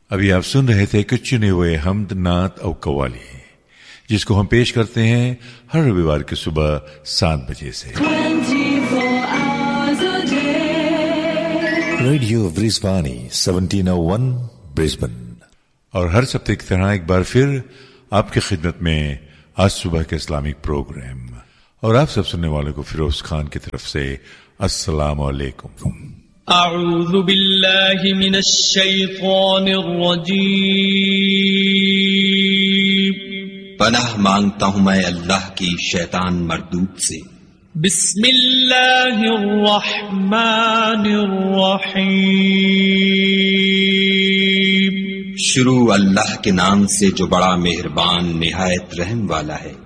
अभी आप सुन रहे थे कुछ चुने हुए हमद, नात और कव्वाली, जिसको हम पेश करते हैं हर रविवार की सुबह 7 बजे से। Radio ब्रिस्बानी 1701 Brisbane. और हर सप्ताह की तरह एक बार फिर आपकी खिदमत में आज सुबह के इस्लामिक प्रोग्राम, और आप सब सुनने वालों को फिरोज खान की तरफ से अस्सलाम वालेकुम। अऊज़ु बिल्लाहि मिनश शैतानिर रजीम। पनाह मांगता हूँ मैं अल्लाह की शैतान मरदूद से। बिस्मिल्लाहिर रहमानिर रहीम। शुरू अल्लाह के नाम से जो बड़ा मेहरबान निहायत रहम वाला है।